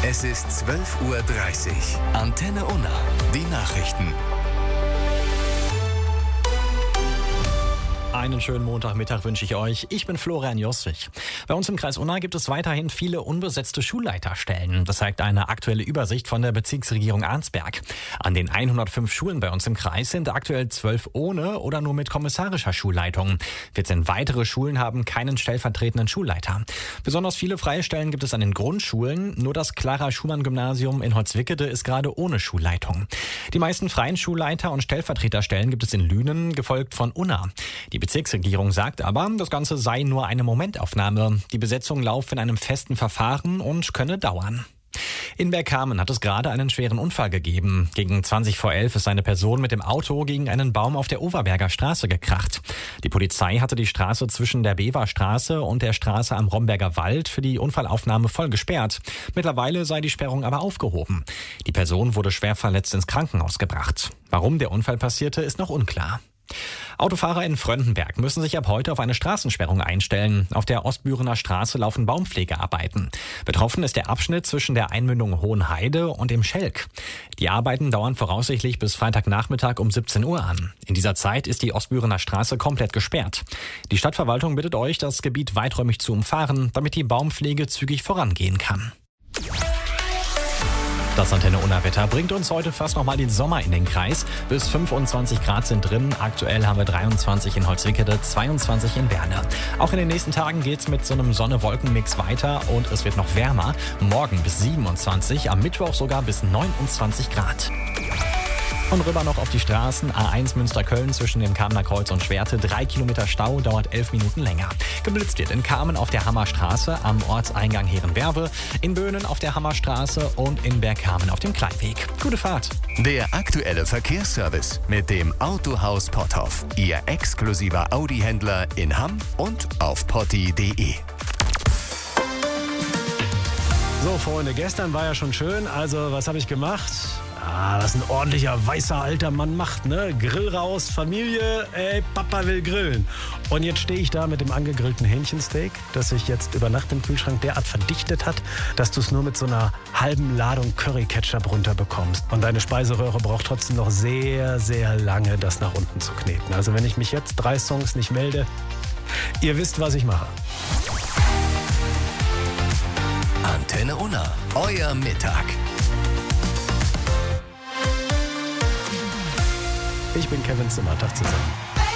Es ist 12:30 Uhr. Antenne Unna. Die Nachrichten. Einen schönen Montagmittag wünsche ich euch. Ich bin Florian Joswig. Bei uns im Kreis Unna gibt es weiterhin viele unbesetzte Schulleiterstellen. Das zeigt eine aktuelle Übersicht von der Bezirksregierung Arnsberg. An den 105 Schulen bei uns im Kreis sind aktuell 12 ohne oder nur mit kommissarischer Schulleitung. 14 weitere Schulen haben keinen stellvertretenden Schulleiter. Besonders viele freie Stellen gibt es an den Grundschulen. Nur das Clara-Schumann-Gymnasium in Holzwickede ist gerade ohne Schulleitung. Die meisten freien Schulleiter- und Stellvertreterstellen gibt es in Lünen, gefolgt von Unna. Die Bezirksregierung sagt aber, das Ganze sei nur eine Momentaufnahme. Die Besetzung laufe in einem festen Verfahren und könne dauern. In Bergkamen hat es gerade einen schweren Unfall gegeben. Gegen 11:20 ist eine Person mit dem Auto gegen einen Baum auf der Overberger Straße gekracht. Die Polizei hatte die Straße zwischen der Beverstraße und der Straße am Romberger Wald für die Unfallaufnahme voll gesperrt. Mittlerweile sei die Sperrung aber aufgehoben. Die Person wurde schwer verletzt ins Krankenhaus gebracht. Warum der Unfall passierte, ist noch unklar. Autofahrer in Fröndenberg müssen sich ab heute auf eine Straßensperrung einstellen. Auf der Ostbürener Straße laufen Baumpflegearbeiten. Betroffen ist der Abschnitt zwischen der Einmündung Hohenheide und dem Schelk. Die Arbeiten dauern voraussichtlich bis Freitagnachmittag um 17 Uhr an. In dieser Zeit ist die Ostbürener Straße komplett gesperrt. Die Stadtverwaltung bittet euch, das Gebiet weiträumig zu umfahren, damit die Baumpflege zügig vorangehen kann. Das Antenne Unna Wetter bringt uns heute fast nochmal den Sommer in den Kreis. Bis 25 Grad sind drin. Aktuell haben wir 23 in Holzwickede, 22 in Werne. Auch in den nächsten Tagen geht's mit so einem Sonne-Wolken-Mix weiter und es wird noch wärmer. Morgen bis 27, am Mittwoch sogar bis 29 Grad. Und rüber noch auf die Straßen. A1 Münster-Köln zwischen dem Kamener Kreuz und Schwerte. 3 Kilometer Stau, dauert 11 Minuten länger. Geblitzt wird in Kamen auf der Hammerstraße am Ortseingang Herrenwerve, in Böhnen auf der Hammerstraße und in Bergkamen auf dem Kleinweg. Gute Fahrt. Der aktuelle Verkehrsservice mit dem Autohaus Potthoff. Ihr exklusiver Audi-Händler in Hamm und auf potti.de. So, Freunde, gestern war ja schon schön. Also, was habe ich gemacht? Was ein ordentlicher, weißer, alter Mann macht, ne? Grill raus, Familie, ey, Papa will grillen. Und jetzt stehe ich da mit dem angegrillten Hähnchensteak, das sich jetzt über Nacht im Kühlschrank derart verdichtet hat, dass du es nur mit so einer halben Ladung Curry-Ketchup runterbekommst. Und deine Speiseröhre braucht trotzdem noch sehr, sehr lange, das nach unten zu kneten. Also wenn ich mich jetzt 3 Songs nicht melde, ihr wisst, was ich mache. Antenne Unna, euer Mittag. Ich bin Kevin Zimmer. Tag zusammen.